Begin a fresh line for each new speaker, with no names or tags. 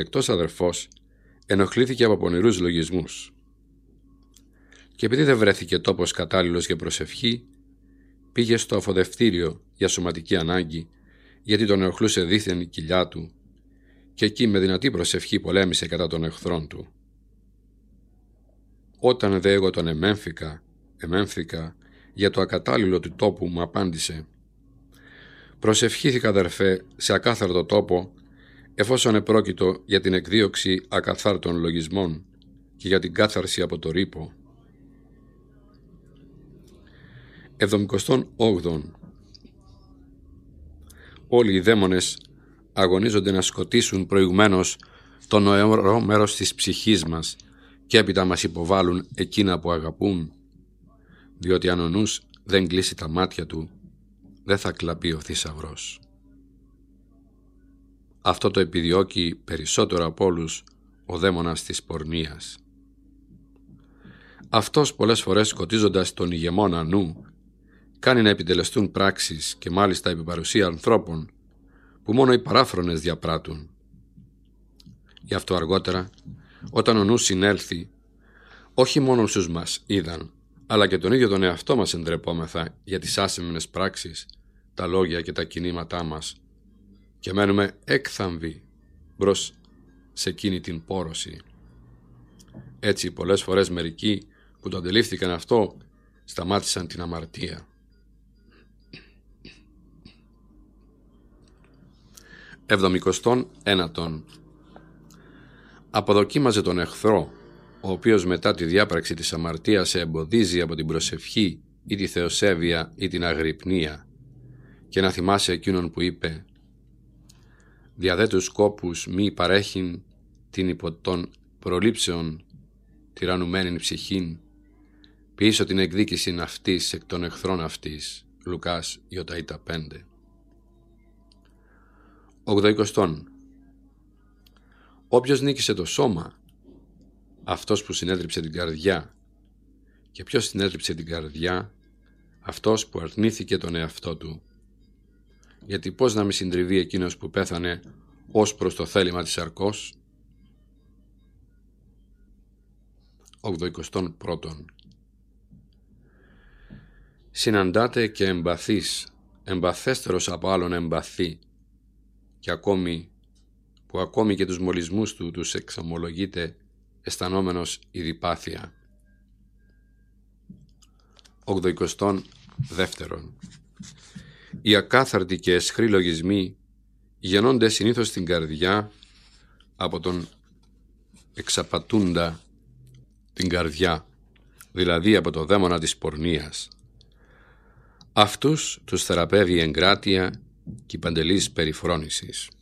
εκτός αδερφός ενοχλήθηκε από πονηρούς λογισμούς. Και επειδή δεν βρέθηκε τόπος κατάλληλος για προσευχή, πήγε στο αφοδευτήριο για σωματική ανάγκη, γιατί τον ενοχλούσε δήθεν η κοιλιά του, και εκεί με δυνατή προσευχή πολέμησε κατά των εχθρών του. Όταν δε εγώ τον εμέμφθηκα για το ακατάλληλο του τόπου, μου απάντησε: «Προσευχήθηκα, αδερφέ, σε ακάθαρτο τόπο, εφόσον επρόκειτο για την εκδίωξη ακαθάρτων λογισμών και για την κάθαρση από το ρήπο». 78. Όλοι οι δαίμονες αγωνίζονται να σκοτήσουν προηγουμένως το νοερό μέρος της ψυχής μας και έπειτα μας υποβάλλουν εκείνα που αγαπούν, διότι αν ο νους δεν κλείσει τα μάτια του, δεν θα κλαπεί ο θησαυρός. Αυτό το επιδιώκει περισσότερο από όλους ο δαίμονας της πορνείας. Αυτός πολλές φορές σκοτίζοντας τον ηγεμόνα νου, κάνει να επιτελεστούν πράξεις και μάλιστα επί παρουσία ανθρώπων που μόνο οι παράφρονες διαπράττουν. Γι' αυτό αργότερα, όταν ο νους συνέλθει, όχι μόνο όσους μας είδαν, αλλά και τον ίδιο τον εαυτό μας εντρεπόμεθα για τις άσεμνες πράξεις, τα λόγια και τα κινήματά μας, και μένουμε έκθαμβοι μπρος σε εκείνη την πόρωση. Έτσι πολλές φορές μερικοί που το αντιλήφθηκαν αυτό σταμάτησαν την αμαρτία. 71. Αποδοκίμαζε τον εχθρό, ο οποίος μετά τη διάπραξη της αμαρτίας σε εμποδίζει από την προσευχή ή τη θεοσέβεια ή την αγρυπνία, και να θυμάσαι εκείνον που είπε: «Διαδέ τους σκόπους μη παρέχειν την υπό των προλήψεων τυραννουμένην ψυχήν, πίσω την εκδίκησιν αυτής εκ των εχθρών αυτής». Λουκάς Ιωταΐτα 5. 80. Όποιος νίκησε το σώμα, αυτός που συνέτριψε την καρδιά. Και ποιος συνέτριψε την καρδιά? Αυτός που αρνήθηκε τον εαυτό του. Γιατί πώς να μη συντριβεί εκείνος που πέθανε ως προς το θέλημα της σαρκός? 81. Συναντάτε και εμπαθείς, εμπαθέστερος από άλλον εμπαθή, και ακόμη και τους μολυσμούς του τους εξομολογείται αισθανόμενος ειδιπάθεια. 82. Οι ακάθαρτοι και αισχροί λογισμοί γεννώνται συνήθως στην καρδιά από τον εξαπατούντα την καρδιά, δηλαδή από το δαίμονα της πορνείας. Αυτούς τους θεραπεύει η εγκράτεια και η παντελής περιφρόνησης.